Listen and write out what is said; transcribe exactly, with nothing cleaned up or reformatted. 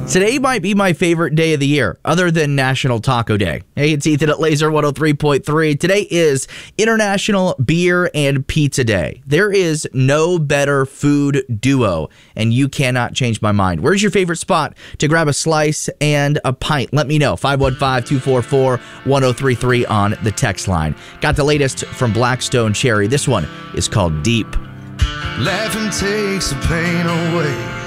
Today might be my favorite day of the year, other than National Taco Day. Hey, it's Ethan at Laser one oh three point three. Today is International Beer and Pizza Day. There is no better food duo, and you cannot change my mind. Where's your favorite spot to grab a slice and a pint? Let me know. five one five, two four four, one oh three three on the text line. Got the latest from Blackstone Cherry. This one is called Deep. Laughing takes the pain away.